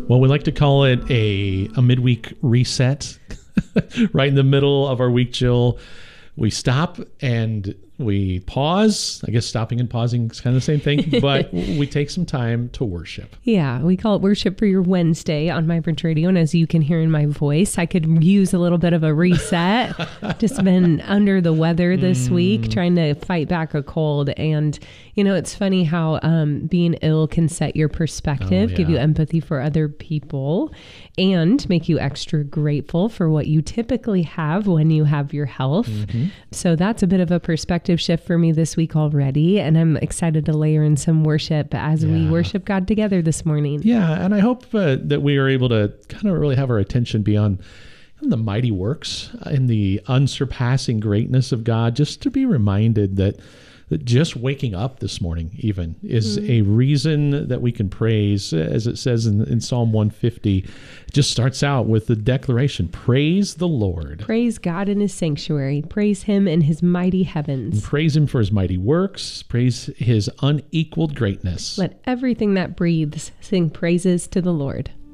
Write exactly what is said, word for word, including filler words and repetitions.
Well, we like to call it a, a midweek reset. Right in the middle of our week chill, we stop and we pause. I guess stopping and pausing is kind of the same thing, but we take some time to worship. Yeah, we call it Worship for Your Wednesday on Vibrant Radio. And as you can hear in my voice, I could use a little bit of a reset. Just been under the weather this mm. week, trying to fight back a cold. And, you know, it's funny how um, being ill can set your perspective, oh, yeah. give you empathy for other people, and make you extra grateful for what you typically have when you have your health. Mm-hmm. So that's a bit of a perspective shift for me this week already, and I'm excited to layer in some worship as yeah. we worship God together this morning. Yeah, and I hope uh, that we are able to kind of really have our attention beyond the mighty works and the unsurpassing greatness of God, just to be reminded that that just waking up this morning even is mm-hmm. a reason that we can praise, as it says in, in Psalm one fifty. It just starts out with the declaration, praise the Lord. Praise God in his sanctuary. Praise him in his mighty heavens. And praise him for his mighty works. Praise his unequaled greatness. Let everything that breathes sing praises to the Lord.